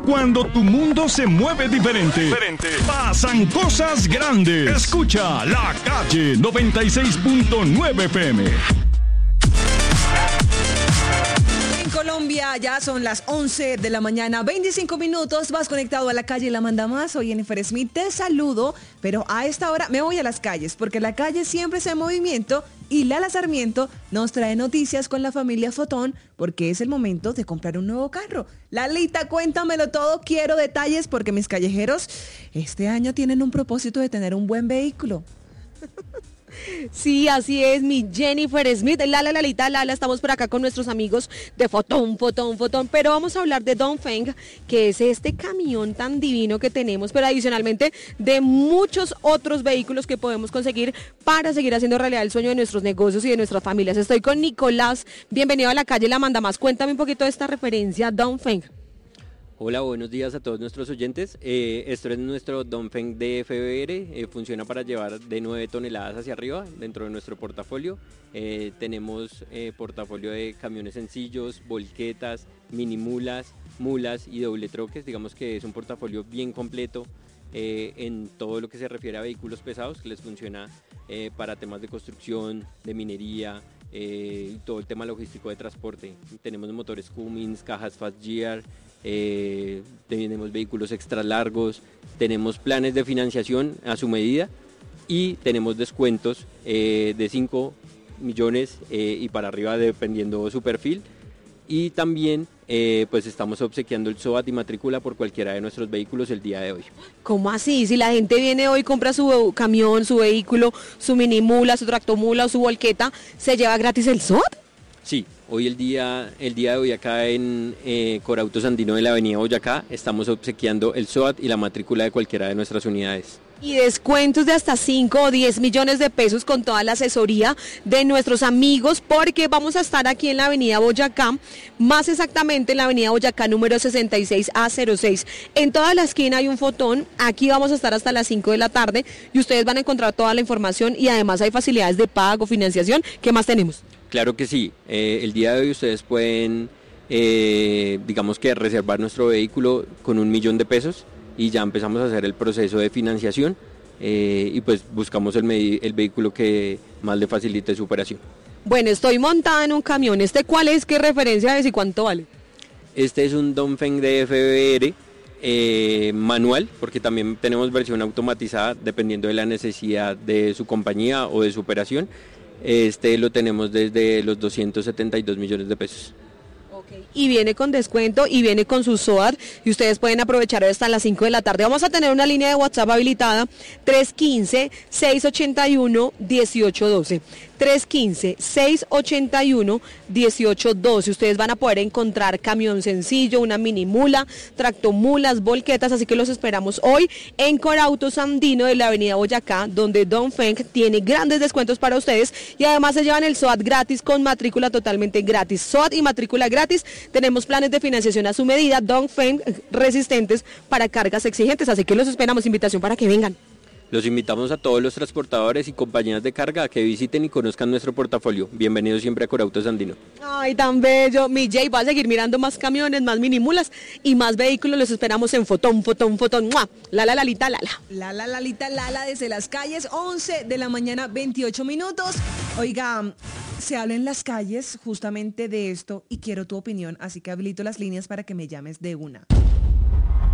Cuando tu mundo se mueve diferente, pasan cosas grandes. Escucha La Calle 96.9 FM. En Colombia ya son las 11 de la mañana, 25 minutos, vas conectado a La Calle La Manda Más. Soy Jennifer Smith, te saludo, pero a esta hora me voy a las calles, porque la calle siempre está en movimiento y Lala Sarmiento nos trae noticias con la familia Fotón, porque es el momento de comprar un nuevo carro. Lalita, cuéntamelo todo, quiero detalles, porque mis callejeros este año tienen un propósito de tener un buen vehículo. Sí, así es, mi Jennifer Smith. Lalita, estamos por acá con nuestros amigos de Fotón, pero vamos a hablar de Dongfeng, que es este camión tan divino que tenemos, pero adicionalmente de muchos otros vehículos que podemos conseguir para seguir haciendo realidad el sueño de nuestros negocios y de nuestras familias. Estoy con Nicolás, bienvenido a La Calle La Manda Más. Cuéntame un poquito de esta referencia, Dongfeng. Hola, buenos días a todos nuestros oyentes. Esto es nuestro Dongfeng DFBR, funciona para llevar de 9 toneladas hacia arriba dentro de nuestro portafolio. Tenemos portafolio de camiones sencillos, volquetas, mini mulas y doble troques. Digamos que es un portafolio bien completo en todo lo que se refiere a vehículos pesados, que les funciona para temas de construcción, de minería, y todo el tema logístico de transporte. Tenemos motores Cummins, cajas Fast Gear, tenemos vehículos extra largos, tenemos planes de financiación a su medida y tenemos descuentos de 5 millones y para arriba dependiendo su perfil, y también pues estamos obsequiando el SOAT y matrícula por cualquiera de nuestros vehículos el día de hoy. ¿Cómo así? Si la gente viene hoy, compra su camión, su vehículo, su mini mula, su tractomula o su volqueta, ¿se lleva gratis el SOAT? Sí, hoy el día de hoy acá en Corautos Andino de la avenida Boyacá estamos obsequiando el SOAT y la matrícula de cualquiera de nuestras unidades. Y descuentos de hasta 5 o 10 millones de pesos con toda la asesoría de nuestros amigos, porque vamos a estar aquí en la avenida Boyacá, más exactamente en la avenida Boyacá número 66A06. En toda la esquina hay un Fotón, aquí vamos a estar hasta las 5 de la tarde y ustedes van a encontrar toda la información y además hay facilidades de pago, financiación. ¿Qué más tenemos? Claro que sí, el día de hoy ustedes pueden, digamos que reservar nuestro vehículo con 1 millón de pesos y ya empezamos a hacer el proceso de financiación y pues buscamos el vehículo que más le facilite su operación. Bueno, estoy montada en un camión, ¿cuál es? ¿Qué referencia es y cuánto vale? Este es un Dongfeng DFBR manual, porque también tenemos versión automatizada dependiendo de la necesidad de su compañía o de su operación. Lo tenemos desde los 272 millones de pesos. Y viene con descuento y viene con su SOAT y ustedes pueden aprovechar hasta las 5 de la tarde. Vamos a tener una línea de WhatsApp habilitada, 315-681-1812. 315-681-1812. Ustedes van a poder encontrar camión sencillo, una mini mula, tractomulas, volquetas, así que los esperamos hoy en Corautos Andino de la avenida Boyacá, donde Dongfeng tiene grandes descuentos para ustedes y además se llevan el SOAT gratis con matrícula totalmente gratis. SOAT y matrícula gratis. Tenemos planes de financiación a su medida, Dongfeng resistentes para cargas exigentes, así que los esperamos. Invitación para que vengan. Los invitamos a todos los transportadores y compañías de carga a que visiten y conozcan nuestro portafolio. Bienvenidos siempre a Corautos Andino. Ay, tan bello. Mi Jay va a seguir mirando más camiones, más minimulas y más vehículos. Los esperamos en Fotón. ¡Mua! Lalita. Lalita desde las calles, 11 de la mañana, 28 minutos. Oiga, se habla en las calles justamente de esto y quiero tu opinión, así que habilito las líneas para que me llames de una.